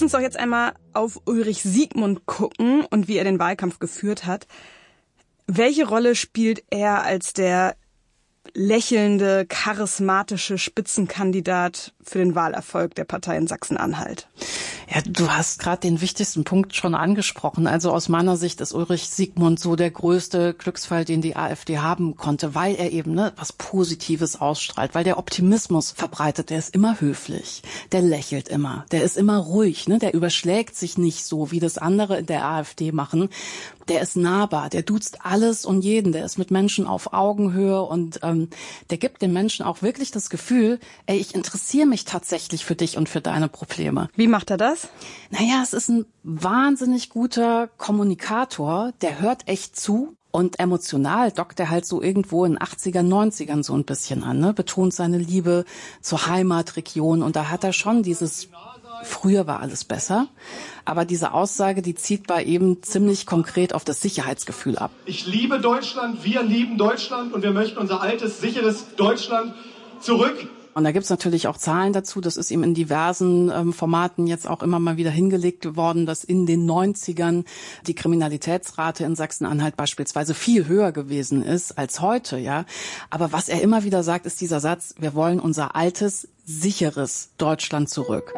uns doch jetzt einmal auf Ulrich Siegmund gucken und wie er den Wahlkampf geführt hat. Welche Rolle spielt er als der lächelnde, charismatische Spitzenkandidat für den Wahlerfolg der Partei in Sachsen-Anhalt? Ja, du hast gerade den wichtigsten Punkt schon angesprochen. Also aus meiner Sicht ist Ulrich Siegmund so der größte Glücksfall, den die AfD haben konnte, weil er eben was Positives ausstrahlt, weil der Optimismus verbreitet. Der ist immer höflich, der lächelt immer, der ist immer ruhig, der überschlägt sich nicht so, wie das andere in der AfD machen. Der ist nahbar, der duzt alles und jeden, der ist mit Menschen auf Augenhöhe und der gibt den Menschen auch wirklich das Gefühl, ey, ich interessiere mich tatsächlich für dich und für deine Probleme. Wie macht er das? Naja, es ist ein wahnsinnig guter Kommunikator, der hört echt zu. Und emotional dockt er halt so irgendwo in 80ern, 90ern so ein bisschen an, betont seine Liebe zur Heimatregion. Und da hat er schon dieses, früher war alles besser. Aber diese Aussage, die zieht bei ihm ziemlich konkret auf das Sicherheitsgefühl ab. Ich liebe Deutschland, wir lieben Deutschland und wir möchten unser altes, sicheres Deutschland zurück. Und da gibt's natürlich auch Zahlen dazu. Das ist ihm in diversen Formaten jetzt auch immer mal wieder hingelegt worden, dass in den 90ern die Kriminalitätsrate in Sachsen-Anhalt beispielsweise viel höher gewesen ist als heute, ja. Aber was er immer wieder sagt, ist dieser Satz: Wir wollen unser altes, sicheres Deutschland zurück.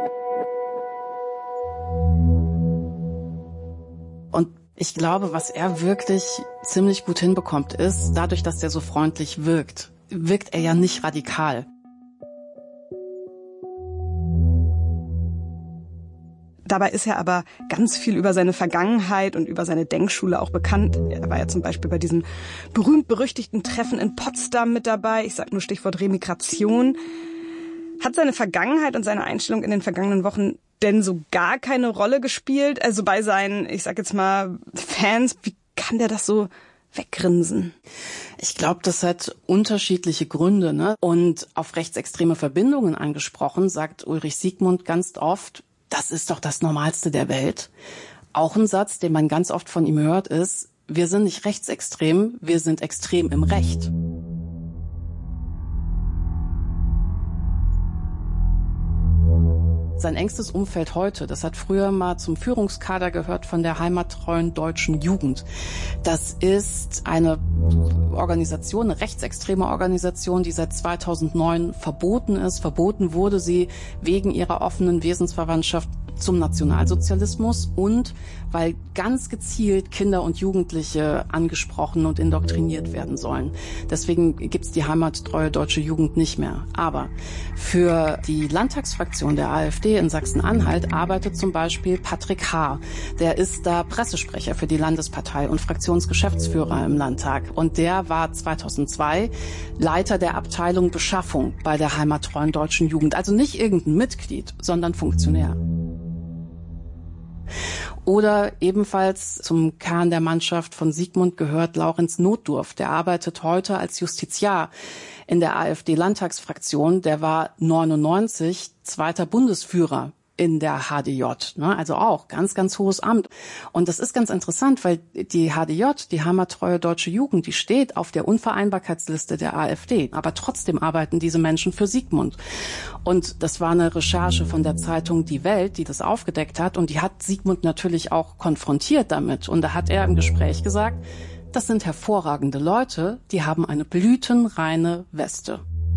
Und ich glaube, was er wirklich ziemlich gut hinbekommt, ist, dadurch, dass er so freundlich wirkt er ja nicht radikal. Dabei ist er aber ganz viel über seine Vergangenheit und über seine Denkschule auch bekannt. Er war ja zum Beispiel bei diesem berühmt-berüchtigten Treffen in Potsdam mit dabei. Ich sage nur Stichwort Remigration. Hat seine Vergangenheit und seine Einstellung in den vergangenen Wochen denn so gar keine Rolle gespielt? Also bei seinen, ich sag jetzt mal, Fans, wie kann der das so weggrinsen? Ich glaube, das hat unterschiedliche Gründe, Und auf rechtsextreme Verbindungen angesprochen, sagt Ulrich Siegmund ganz oft: Das ist doch das Normalste der Welt. Auch ein Satz, den man ganz oft von ihm hört, ist: Wir sind nicht rechtsextrem, wir sind extrem im Recht. Sein engstes Umfeld heute, das hat früher mal zum Führungskader gehört von der heimattreuen deutschen Jugend. Das ist eine Organisation, eine rechtsextreme Organisation, die seit 2009 verboten ist. Verboten wurde sie wegen ihrer offenen Wesensverwandtschaft zum Nationalsozialismus und weil ganz gezielt Kinder und Jugendliche angesprochen und indoktriniert werden sollen. Deswegen gibt's die heimattreue deutsche Jugend nicht mehr. Aber für die Landtagsfraktion der AfD in Sachsen-Anhalt arbeitet zum Beispiel Patrick Haar. Der ist da Pressesprecher für die Landespartei und Fraktionsgeschäftsführer im Landtag. Und der war 2002 Leiter der Abteilung Beschaffung bei der heimattreuen deutschen Jugend. Also nicht irgendein Mitglied, sondern Funktionär. Oder ebenfalls zum Kern der Mannschaft von Siegmund gehört Laurenz Notdurf. Der arbeitet heute als Justiziar in der AfD-Landtagsfraktion. Der war 99 zweiter Bundesführer in der HDJ, also auch ganz, ganz hohes Amt. Und das ist ganz interessant, weil die HDJ, die heimattreue deutsche Jugend, die steht auf der Unvereinbarkeitsliste der AfD. Aber trotzdem arbeiten diese Menschen für Siegmund. Und das war eine Recherche von der Zeitung Die Welt, die das aufgedeckt hat. Und die hat Siegmund natürlich auch konfrontiert damit. Und da hat er im Gespräch gesagt: Das sind hervorragende Leute, die haben eine blütenreine Weste.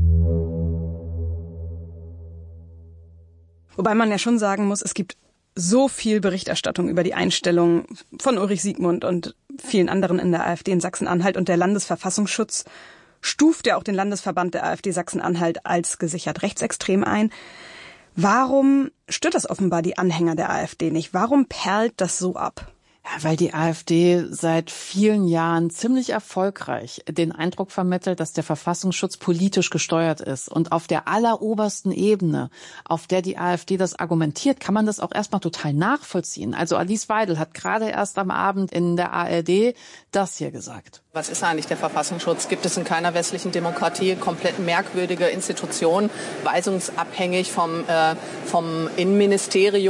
Wobei man ja schon sagen muss, es gibt so viel Berichterstattung über die Einstellung von Ulrich Siegmund und vielen anderen in der AfD in Sachsen-Anhalt. Und der Landesverfassungsschutz stuft ja auch den Landesverband der AfD Sachsen-Anhalt als gesichert rechtsextrem ein. Warum stört das offenbar die Anhänger der AfD nicht? Warum perlt das so ab? Ja, weil die AfD seit vielen Jahren ziemlich erfolgreich den Eindruck vermittelt, dass der Verfassungsschutz politisch gesteuert ist. Und auf der allerobersten Ebene, auf der die AfD das argumentiert, kann man das auch erstmal total nachvollziehen. Also Alice Weidel hat gerade erst am Abend in der ARD das hier gesagt. Was ist eigentlich der Verfassungsschutz? Gibt es in keiner westlichen Demokratie komplett merkwürdige Institutionen, weisungsabhängig vom Innenministerium?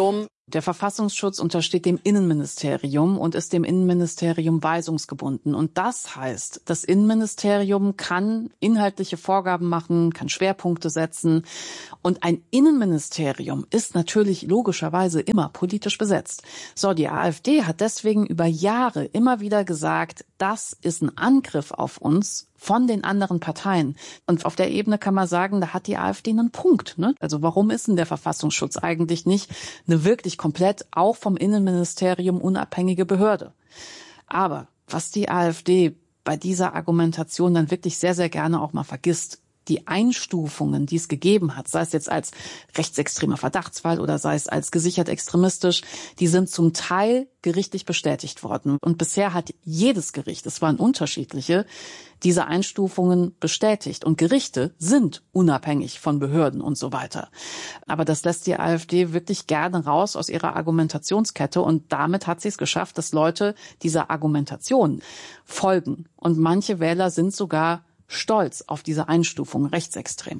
Der Verfassungsschutz untersteht dem Innenministerium und ist dem Innenministerium weisungsgebunden. Und das heißt, das Innenministerium kann inhaltliche Vorgaben machen, kann Schwerpunkte setzen. Und ein Innenministerium ist natürlich logischerweise immer politisch besetzt. So, die AfD hat deswegen über Jahre immer wieder gesagt, das ist ein Angriff auf uns von den anderen Parteien. Und auf der Ebene kann man sagen, da hat die AfD einen Punkt, ne? Also warum ist denn der Verfassungsschutz eigentlich nicht eine wirklich komplett auch vom Innenministerium unabhängige Behörde? Aber was die AfD bei dieser Argumentation dann wirklich sehr, sehr gerne auch mal vergisst, die Einstufungen, die es gegeben hat, sei es jetzt als rechtsextremer Verdachtsfall oder sei es als gesichert extremistisch, die sind zum Teil gerichtlich bestätigt worden. Und bisher hat jedes Gericht, es waren unterschiedliche, diese Einstufungen bestätigt. Und Gerichte sind unabhängig von Behörden und so weiter. Aber das lässt die AfD wirklich gerne raus aus ihrer Argumentationskette. Und damit hat sie es geschafft, dass Leute dieser Argumentation folgen. Und manche Wähler sind sogar stolz auf diese Einstufung rechtsextrem.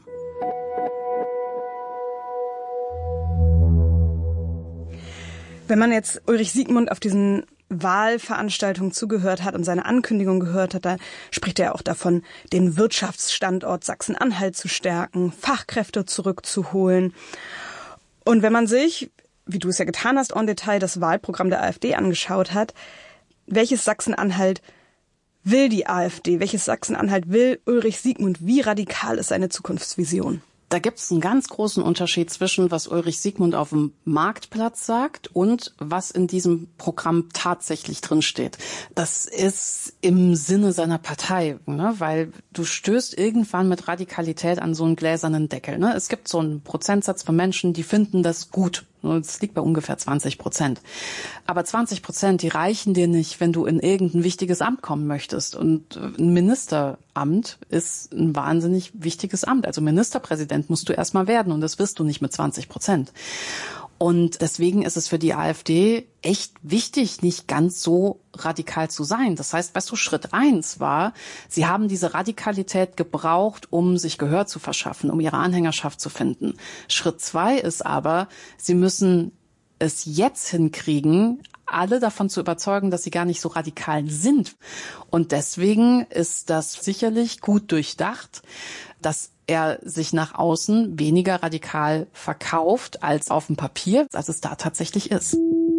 Wenn man jetzt Ulrich Siegmund auf diesen Wahlveranstaltungen zugehört hat und seine Ankündigung gehört hat, da spricht er auch davon, den Wirtschaftsstandort Sachsen-Anhalt zu stärken, Fachkräfte zurückzuholen. Und wenn man sich, wie du es ja getan hast, en Detail das Wahlprogramm der AfD angeschaut hat, welches Sachsen-Anhalt will die AfD? Welches Sachsen-Anhalt will Ulrich Siegmund? Wie radikal ist seine Zukunftsvision? Da gibt es einen ganz großen Unterschied zwischen, was Ulrich Siegmund auf dem Marktplatz sagt und was in diesem Programm tatsächlich drinsteht. Das ist im Sinne seiner Partei, ne? Weil du stößt irgendwann mit Radikalität an so einen gläsernen Deckel. Ne? Es gibt so einen Prozentsatz von Menschen, die finden das gut. Das liegt bei ungefähr 20%. Aber 20%, die reichen dir nicht, wenn du in irgendein wichtiges Amt kommen möchtest. Und ein Ministeramt ist ein wahnsinnig wichtiges Amt. Also Ministerpräsident musst du erstmal werden und das wirst du nicht mit 20%. Und deswegen ist es für die AfD echt wichtig, nicht ganz so radikal zu sein. Das heißt, weißt du, Schritt 1 war, sie haben diese Radikalität gebraucht, um sich Gehör zu verschaffen, um ihre Anhängerschaft zu finden. Schritt 2 ist aber, sie müssen es jetzt hinkriegen, alle davon zu überzeugen, dass sie gar nicht so radikal sind. Und deswegen ist das sicherlich gut durchdacht, dass er sich nach außen weniger radikal verkauft als auf dem Papier, als es da tatsächlich ist.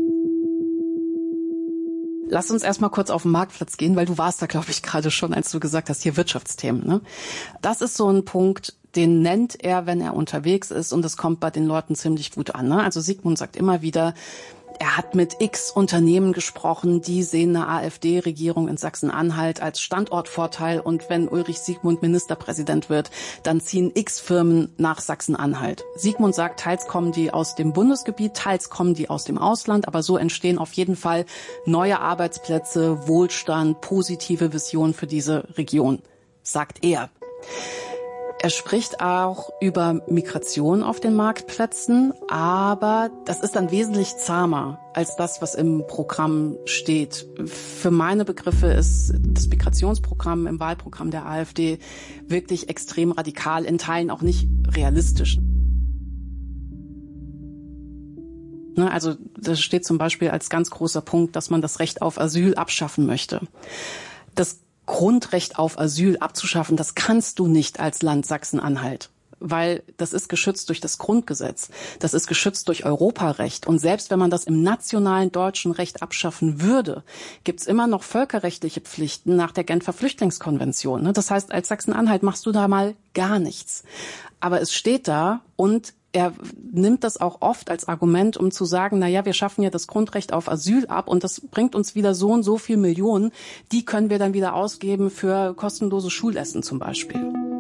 Lass uns erstmal kurz auf den Marktplatz gehen, weil du warst da, glaube ich, gerade schon, als du gesagt hast, hier Wirtschaftsthemen. Ne? Das ist so ein Punkt, den nennt er, wenn er unterwegs ist, und das kommt bei den Leuten ziemlich gut an. Ne? Also Siegmund sagt immer wieder, er hat mit x Unternehmen gesprochen, die sehen eine AfD-Regierung in Sachsen-Anhalt als Standortvorteil, und wenn Ulrich Siegmund Ministerpräsident wird, dann ziehen x Firmen nach Sachsen-Anhalt. Siegmund sagt, teils kommen die aus dem Bundesgebiet, teils kommen die aus dem Ausland, aber so entstehen auf jeden Fall neue Arbeitsplätze, Wohlstand, positive Visionen für diese Region, sagt er. Er spricht auch über Migration auf den Marktplätzen, aber das ist dann wesentlich zahmer als das, was im Programm steht. Für meine Begriffe ist das Migrationsprogramm im Wahlprogramm der AfD wirklich extrem radikal, in Teilen auch nicht realistisch. Also das steht zum Beispiel als ganz großer Punkt, dass man das Recht auf Asyl abschaffen möchte. Das Grundrecht auf Asyl abzuschaffen, das kannst du nicht als Land Sachsen-Anhalt, weil das ist geschützt durch das Grundgesetz, das ist geschützt durch Europarecht, und selbst wenn man das im nationalen deutschen Recht abschaffen würde, gibt's immer noch völkerrechtliche Pflichten nach der Genfer Flüchtlingskonvention. Das heißt, als Sachsen-Anhalt machst du da mal gar nichts. Aber es steht da, und er nimmt das auch oft als Argument, um zu sagen, na ja, wir schaffen ja das Grundrecht auf Asyl ab und das bringt uns wieder so und so viel Millionen. Die können wir dann wieder ausgeben für kostenloses Schulessen zum Beispiel.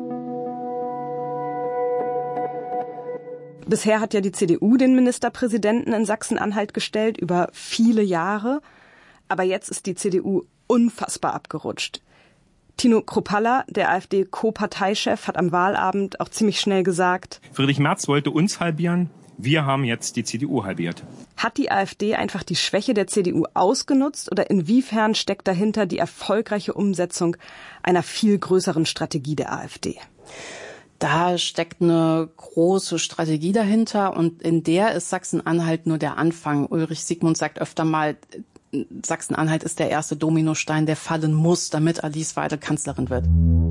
Bisher hat ja die CDU den Ministerpräsidenten in Sachsen-Anhalt gestellt, über viele Jahre. Aber jetzt ist die CDU unfassbar abgerutscht. Tino Kruppalla, der AfD-Co-Parteichef, hat am Wahlabend auch ziemlich schnell gesagt, Friedrich Merz wollte uns halbieren, wir haben jetzt die CDU halbiert. Hat die AfD einfach die Schwäche der CDU ausgenutzt, oder inwiefern steckt dahinter die erfolgreiche Umsetzung einer viel größeren Strategie der AfD? Da steckt eine große Strategie dahinter und in der ist Sachsen-Anhalt nur der Anfang. Ulrich Siegmund sagt öfter mal, Sachsen-Anhalt ist der erste Dominostein, der fallen muss, damit Alice Weidel Kanzlerin wird.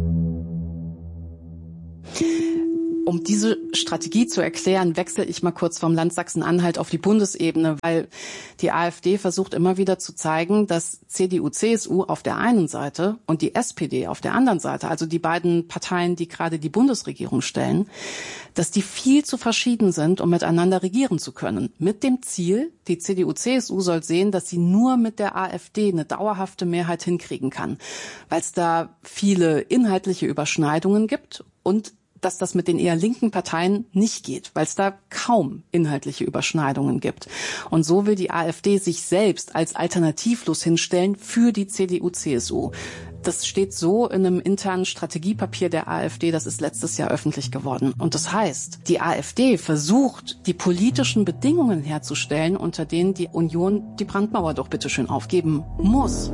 Um diese Strategie zu erklären, wechsle ich mal kurz vom Land Sachsen-Anhalt auf die Bundesebene, weil die AfD versucht immer wieder zu zeigen, dass CDU, CSU auf der einen Seite und die SPD auf der anderen Seite, also die beiden Parteien, die gerade die Bundesregierung stellen, dass die viel zu verschieden sind, um miteinander regieren zu können. Mit dem Ziel, die CDU, CSU soll sehen, dass sie nur mit der AfD eine dauerhafte Mehrheit hinkriegen kann, weil es da viele inhaltliche Überschneidungen gibt und dass das mit den eher linken Parteien nicht geht, weil es da kaum inhaltliche Überschneidungen gibt. Und so will die AfD sich selbst als alternativlos hinstellen für die CDU-CSU. Das steht so in einem internen Strategiepapier der AfD, das ist letztes Jahr öffentlich geworden. Und das heißt, die AfD versucht, die politischen Bedingungen herzustellen, unter denen die Union die Brandmauer doch bitteschön aufgeben muss.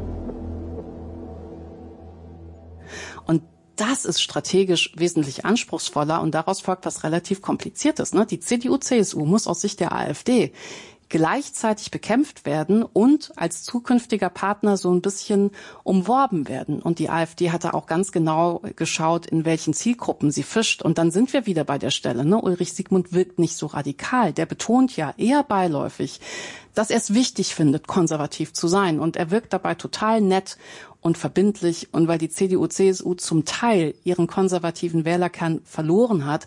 Und das ist strategisch wesentlich anspruchsvoller und daraus folgt was relativ Kompliziertes. Die CDU-CSU muss aus Sicht der AfD gleichzeitig bekämpft werden und als zukünftiger Partner so ein bisschen umworben werden. Und die AfD hat da auch ganz genau geschaut, in welchen Zielgruppen sie fischt. Und dann sind wir wieder bei der Stelle. Ulrich Siegmund wirkt nicht so radikal. Der betont ja eher beiläufig, dass er es wichtig findet, konservativ zu sein. Und er wirkt dabei total nett und verbindlich. Und weil die CDU-CSU zum Teil ihren konservativen Wählerkern verloren hat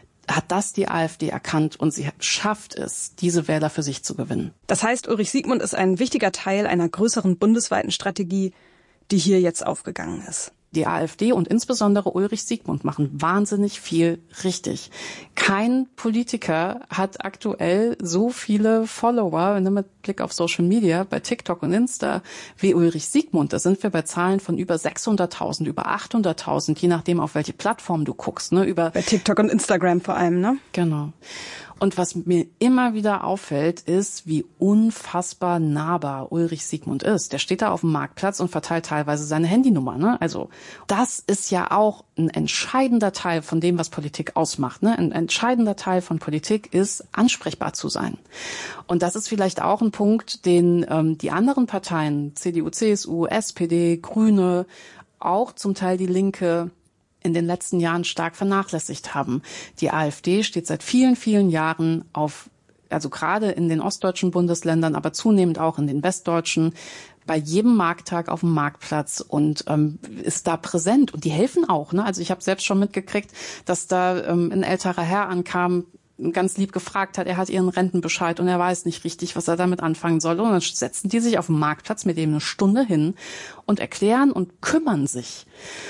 das die AfD erkannt und sie schafft es, diese Wähler für sich zu gewinnen. Das heißt, Ulrich Siegmund ist ein wichtiger Teil einer größeren bundesweiten Strategie, die hier jetzt aufgegangen ist. Die AfD und insbesondere Ulrich Siegmund machen wahnsinnig viel richtig. Kein Politiker hat aktuell so viele Follower, mit Blick auf Social Media, bei TikTok und Insta, wie Ulrich Siegmund. Da sind wir bei Zahlen von über 600.000, über 800.000, je nachdem, auf welche Plattform du guckst. Bei TikTok und Instagram vor allem, ne? Genau. Und was mir immer wieder auffällt, ist, wie unfassbar nahbar Ulrich Siegmund ist. Der steht da auf dem Marktplatz und verteilt teilweise seine Handynummer. Also das ist ja auch ein entscheidender Teil von dem, was Politik ausmacht. Ein entscheidender Teil von Politik ist, ansprechbar zu sein. Und das ist vielleicht auch ein Punkt, den die anderen Parteien, CDU, CSU, SPD, Grüne, auch zum Teil die Linke, in den letzten Jahren stark vernachlässigt haben. Die AfD steht seit vielen, vielen Jahren also gerade in den ostdeutschen Bundesländern, aber zunehmend auch in den westdeutschen, bei jedem Markttag auf dem Marktplatz und ist da präsent. Und die helfen auch. Also ich habe selbst schon mitgekriegt, dass da ein älterer Herr ankam, ganz lieb gefragt hat, er hat ihren Rentenbescheid und er weiß nicht richtig, was er damit anfangen soll. Und dann setzen die sich auf dem Marktplatz mit dem eine Stunde hin und erklären und kümmern sich.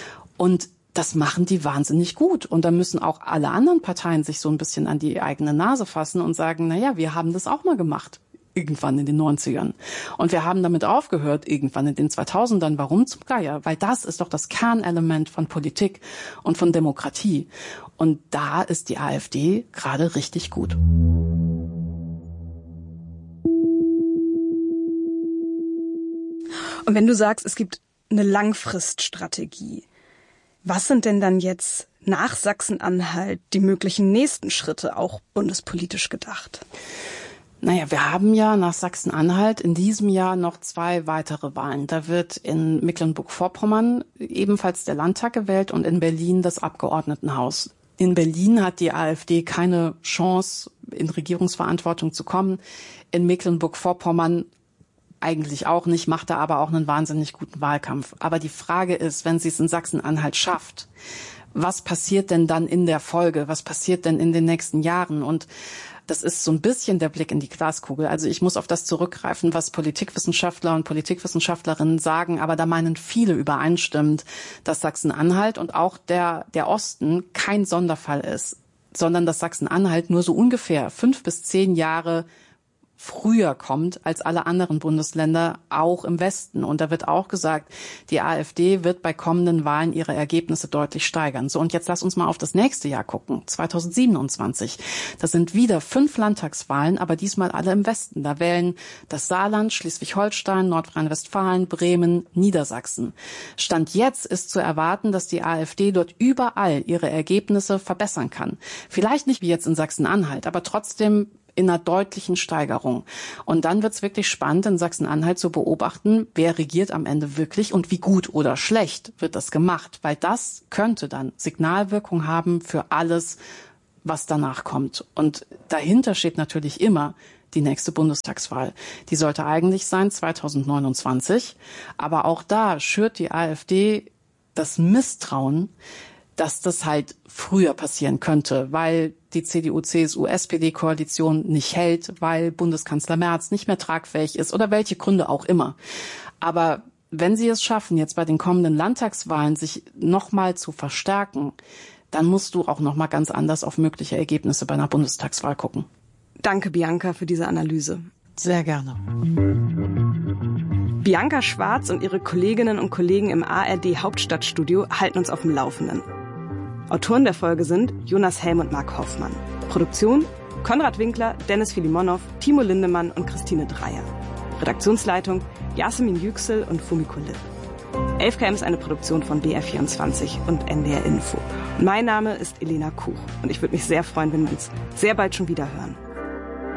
Und das machen die wahnsinnig gut. Und da müssen auch alle anderen Parteien sich so ein bisschen an die eigene Nase fassen und sagen, wir haben das auch mal gemacht. Irgendwann in den 90ern. Und wir haben damit aufgehört, irgendwann in den 2000ern. Warum zum Geier? Weil das ist doch das Kernelement von Politik und von Demokratie. Und da ist die AfD gerade richtig gut. Und wenn du sagst, es gibt eine Langfriststrategie, was sind denn dann jetzt nach Sachsen-Anhalt die möglichen nächsten Schritte, auch bundespolitisch gedacht? Wir haben ja nach Sachsen-Anhalt in diesem Jahr noch 2 weitere Wahlen. Da wird in Mecklenburg-Vorpommern ebenfalls der Landtag gewählt und in Berlin das Abgeordnetenhaus. In Berlin hat die AfD keine Chance, in Regierungsverantwortung zu kommen. In Mecklenburg-Vorpommern eigentlich auch nicht, macht er aber auch einen wahnsinnig guten Wahlkampf. Aber die Frage ist, wenn sie es in Sachsen-Anhalt schafft, was passiert denn dann in der Folge? Was passiert denn in den nächsten Jahren? Und das ist so ein bisschen der Blick in die Glaskugel. Also ich muss auf das zurückgreifen, was Politikwissenschaftler und Politikwissenschaftlerinnen sagen, aber da meinen viele übereinstimmend, dass Sachsen-Anhalt und auch der Osten kein Sonderfall ist, sondern dass Sachsen-Anhalt nur so ungefähr 5 bis 10 Jahre früher kommt als alle anderen Bundesländer, auch im Westen. Und da wird auch gesagt, die AfD wird bei kommenden Wahlen ihre Ergebnisse deutlich steigern. So, und jetzt lass uns mal auf das nächste Jahr gucken, 2027. Das sind wieder 5 Landtagswahlen, aber diesmal alle im Westen. Da wählen das Saarland, Schleswig-Holstein, Nordrhein-Westfalen, Bremen, Niedersachsen. Stand jetzt ist zu erwarten, dass die AfD dort überall ihre Ergebnisse verbessern kann. Vielleicht nicht wie jetzt in Sachsen-Anhalt, aber trotzdem in einer deutlichen Steigerung. Und dann wird's wirklich spannend, in Sachsen-Anhalt zu beobachten, wer regiert am Ende wirklich und wie gut oder schlecht wird das gemacht. Weil das könnte dann Signalwirkung haben für alles, was danach kommt. Und dahinter steht natürlich immer die nächste Bundestagswahl. Die sollte eigentlich sein 2029. Aber auch da schürt die AfD das Misstrauen, dass das halt früher passieren könnte, weil die CDU-CSU-SPD-Koalition nicht hält, weil Bundeskanzler Merz nicht mehr tragfähig ist oder welche Gründe auch immer. Aber wenn sie es schaffen, jetzt bei den kommenden Landtagswahlen sich nochmal zu verstärken, dann musst du auch nochmal ganz anders auf mögliche Ergebnisse bei einer Bundestagswahl gucken. Danke, Bianca, für diese Analyse. Sehr gerne. Bianca Schwarz und ihre Kolleginnen und Kollegen im ARD Hauptstadtstudio halten uns auf dem Laufenden. Autoren der Folge sind Jonas Helm und Marc Hoffmann. Produktion Konrad Winkler, Dennis Filimonow, Timo Lindemann und Christine Dreier. Redaktionsleitung Yasemin Yüksel und Fumiko Lipp. 11KM ist eine Produktion von BR24 und NDR Info. Und mein Name ist Elena Kuch und ich würde mich sehr freuen, wenn wir uns sehr bald schon wieder hören.